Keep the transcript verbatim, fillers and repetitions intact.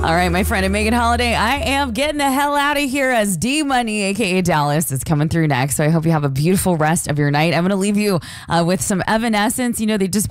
All right, my friend and Megan Holiday, I am getting the hell out of here as D Money, aka Dallas, is coming through next. So I hope you have a beautiful rest of your night. I'm going to leave you uh, with some Evanescence. You know, they just